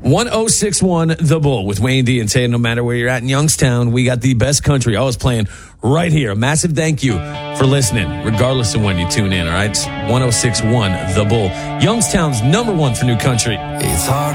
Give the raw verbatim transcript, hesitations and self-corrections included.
one oh six one The Bull with Wayne D and Tay. No matter where you're at in Youngstown, we got the best country always playing right here. A massive thank you for listening, regardless of when you tune in, all right? It's one oh six one The Bull, Youngstown's number one for new country. It's hard.